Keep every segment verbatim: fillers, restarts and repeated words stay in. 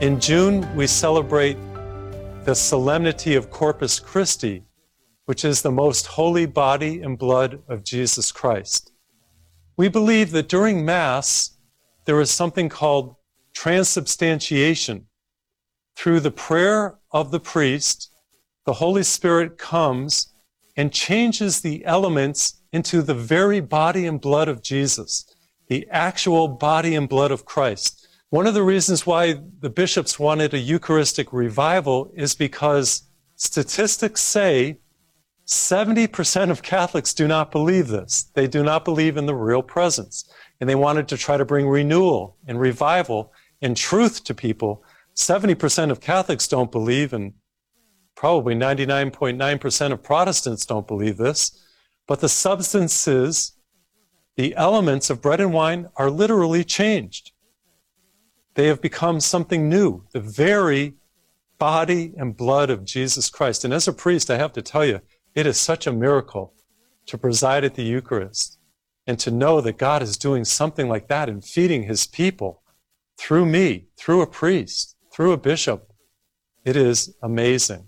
In June, we celebrate the solemnity of Corpus Christi, which is the most holy body and blood of Jesus Christ. We believe that during Mass, there is something called transubstantiation. Through the prayer of the priest, the Holy Spirit comes and changes the elements into the very body and blood of Jesus, the actual body and blood of Christ. One of the reasons why the bishops wanted a Eucharistic revival is because statistics say seventy percent of Catholics do not believe this. They do not believe in the real presence. And they wanted to try to bring renewal and revival and truth to people. seventy percent of Catholics don't believe, and probably ninety-nine point nine percent of Protestants don't believe this. But the substances, the elements of bread and wine are literally changed. They have become something new, the very body and blood of Jesus Christ. And as a priest, I have to tell you, it is such a miracle to preside at the Eucharist and to know that God is doing something like that and feeding his people through me, through a priest, through a bishop. It is amazing.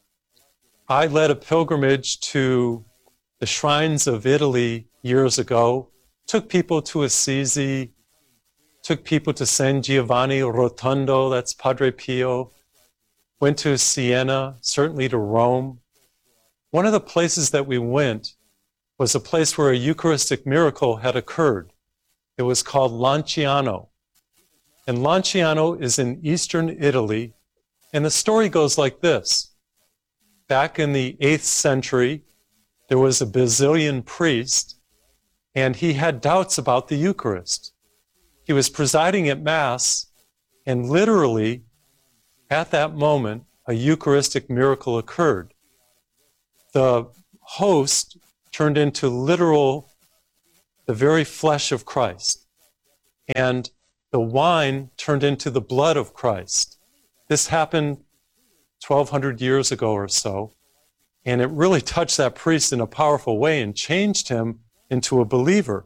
I led a pilgrimage to the shrines of Italy years ago, took people to Assisi, took people to San Giovanni Rotondo, that's Padre Pio, went to Siena, certainly to Rome. One of the places that we went was a place where a Eucharistic miracle had occurred. It was called Lanciano. And Lanciano is in eastern Italy, and the story goes like this. Back in the eighth century, there was a Basilian priest, and he had doubts about the Eucharist. He was presiding at Mass, and literally, at that moment, a Eucharistic miracle occurred. The host turned into literal, the very flesh of Christ, and the wine turned into the blood of Christ. This happened twelve hundred years ago or so, and it really touched that priest in a powerful way and changed him into a believer.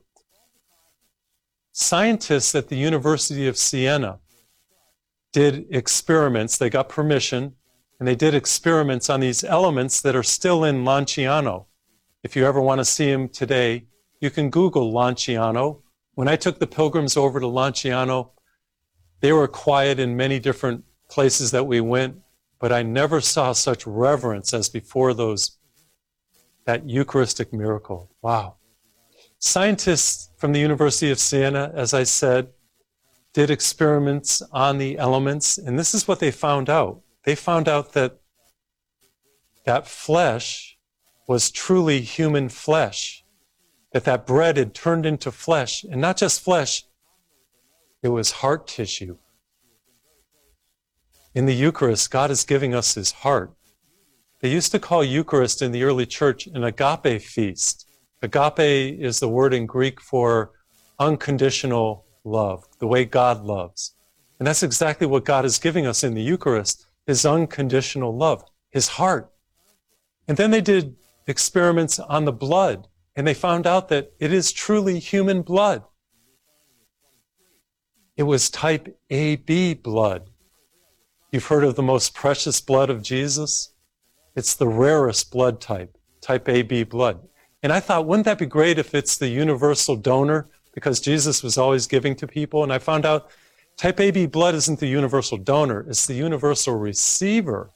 Scientists at the University of Siena did experiments. They got permission, and they did experiments on these elements that are still in Lanciano. If you ever want to see them today, you can Google Lanciano. When I took the pilgrims over to Lanciano, they were quiet in many different places that we went, but I never saw such reverence as before those, that Eucharistic miracle. Wow. Scientists from the University of Siena, as I said, did experiments on the elements, and this is what they found out. They found out that that flesh was truly human flesh, that that bread had turned into flesh, and not just flesh, it was heart tissue. In the Eucharist, God is giving us his heart. They used to call Eucharist in the early church an agape feast. Agape is the word in Greek for unconditional love, the way God loves. And that's exactly what God is giving us in the Eucharist, his unconditional love, his heart. And then they did experiments on the blood, and they found out that it is truly human blood. It was type A B blood. You've heard of the most precious blood of Jesus? It's the rarest blood type, type A B blood. And I thought, wouldn't that be great if it's the universal donor, because Jesus was always giving to people? And I found out type A B blood isn't the universal donor, it's the universal receiver.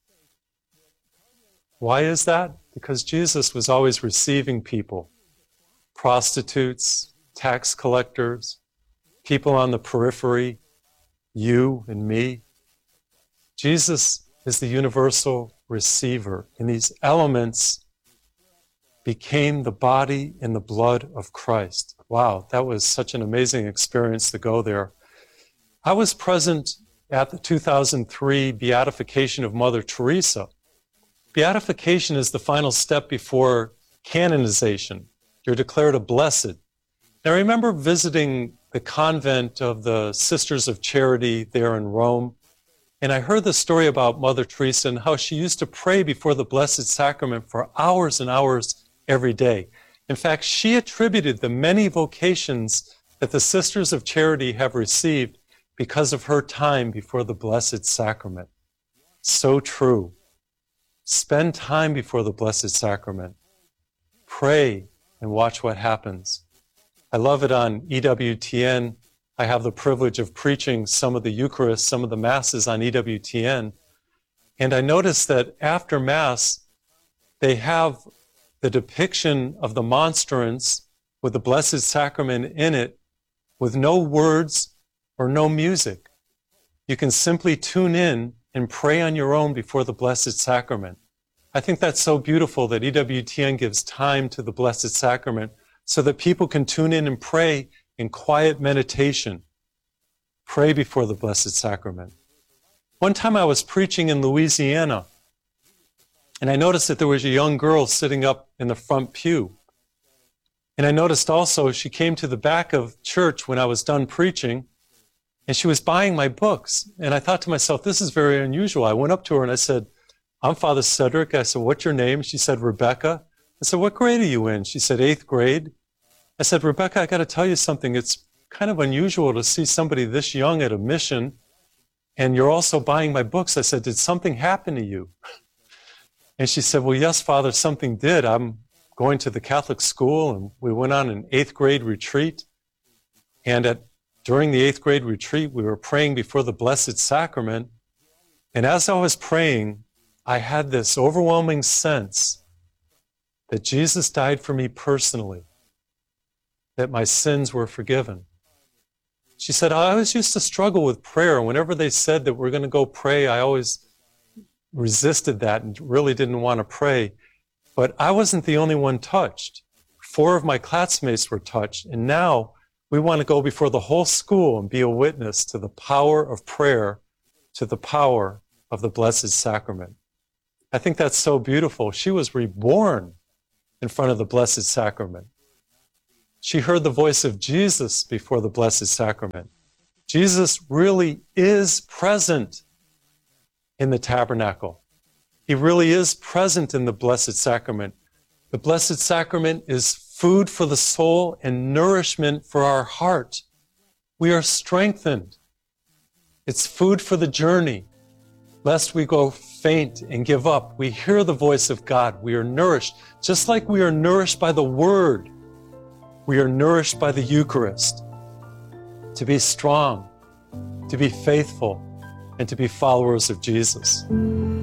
Why is that? Because Jesus was always receiving people, prostitutes, tax collectors, people on the periphery, you and me. Jesus is the universal receiver, and these elements became the body and the blood of Christ. Wow, that was such an amazing experience to go there. I was present at the two thousand three beatification of Mother Teresa. Beatification is the final step before canonization. You're declared a blessed. Now, I remember visiting the convent of the Sisters of Charity there in Rome, and I heard the story about Mother Teresa and how she used to pray before the Blessed Sacrament for hours and hours every day. In fact, she attributed the many vocations that the Sisters of Charity have received because of her time before the Blessed Sacrament. So true. Spend time before the Blessed Sacrament. Pray and watch what happens. I love it on E W T N. I have the privilege of preaching some of the Eucharist, some of the Masses on E W T N. And I noticed that after Mass, they have the depiction of the monstrance with the Blessed Sacrament in it, with no words or no music. You can simply tune in and pray on your own before the Blessed Sacrament. I think that's so beautiful that E W T N gives time to the Blessed Sacrament so that people can tune in and pray in quiet meditation. Pray before the Blessed Sacrament. One time I was preaching in Louisiana, and I noticed that there was a young girl sitting up in the front pew. And I noticed also she came to the back of church when I was done preaching, and she was buying my books. And I thought to myself, this is very unusual. I went up to her and I said, I'm Father Cedric. I said, what's your name? She said, Rebecca. I said, what grade are you in? She said, eighth grade. I said, Rebecca, I got to tell you something. It's kind of unusual to see somebody this young at a mission, and you're also buying my books. I said, did something happen to you? And she said, well, yes, Father, something did. I'm going to the Catholic school, and we went on an eighth grade retreat. And at, during the eighth grade retreat, we were praying before the Blessed Sacrament. And as I was praying, I had this overwhelming sense that Jesus died for me personally, that my sins were forgiven. She said, I always used to struggle with prayer. Whenever they said that we're going to go pray, I always resisted that and really didn't want to pray. But I wasn't the only one touched. Four of my classmates were touched. And now we want to go before the whole school and be a witness to the power of prayer, to the power of the Blessed Sacrament. I think that's so beautiful. She was reborn in front of the Blessed Sacrament. She heard the voice of Jesus before the Blessed Sacrament. Jesus really is present in the tabernacle. He really is present in the Blessed Sacrament. The Blessed Sacrament is food for the soul and nourishment for our heart. We are strengthened. It's food for the journey. Lest we go faint and give up, we hear the voice of God. We are nourished, just like we are nourished by the Word. We are nourished by the Eucharist to be strong, to be faithful, and to be followers of Jesus.